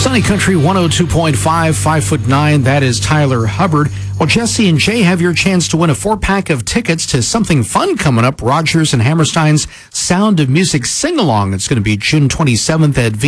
Sunny Country 102.5, 5'9", that is Tyler Hubbard. Well, Jesse and Jay have your chance to win a 4-pack of tickets to something fun coming up. Rodgers and Hammerstein's Sound of Music Sing-Along. It's going to be June 27th at